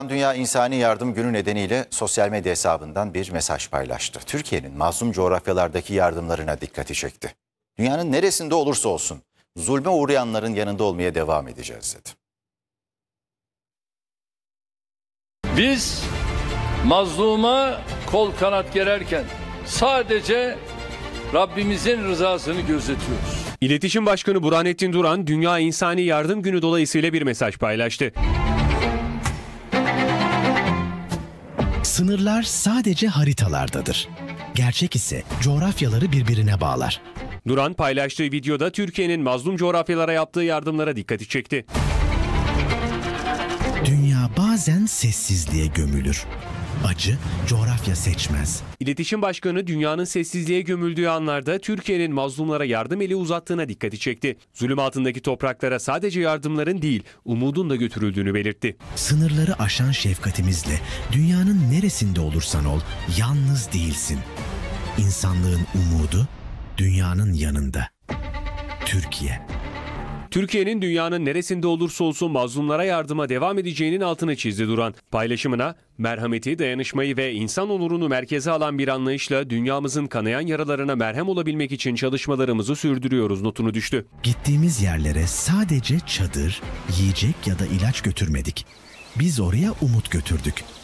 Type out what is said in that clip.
Dünya İnsani Yardım Günü nedeniyle sosyal medya hesabından bir mesaj paylaştı. Türkiye'nin mazlum coğrafyalardaki yardımlarına dikkati çekti. Dünyanın neresinde olursa olsun zulme uğrayanların yanında olmaya devam edeceğiz dedi. Biz mazluma kol kanat gererken sadece Rabbimizin rızasını gözetiyoruz. İletişim Başkanı Burhanettin Duran, Dünya İnsani Yardım Günü dolayısıyla bir mesaj paylaştı. Sınırlar sadece haritalardadır. Gerçek ise coğrafyaları birbirine bağlar. Duran paylaştığı videoda Türkiye'nin mazlum coğrafyalara yaptığı yardımlara dikkati çekti. Dünya bazen sessizliğe gömülür. Acı coğrafya seçmez. İletişim Başkanı dünyanın sessizliğe gömüldüğü anlarda Türkiye'nin mazlumlara yardım eli uzattığına dikkati çekti. Zulüm altındaki topraklara sadece yardımların değil, umudun da götürüldüğünü belirtti. Sınırları aşan şefkatimizle dünyanın neresinde olursan ol yalnız değilsin. İnsanlığın umudu dünyanın yanında. Türkiye. Türkiye'nin dünyanın neresinde olursa olsun mazlumlara yardıma devam edeceğinin altını çizdi Duran. Paylaşımına merhameti, dayanışmayı ve insan onurunu merkeze alan bir anlayışla dünyamızın kanayan yaralarına merhem olabilmek için çalışmalarımızı sürdürüyoruz notunu düştü. Gittiğimiz yerlere sadece çadır, yiyecek ya da ilaç götürmedik. Biz oraya umut götürdük.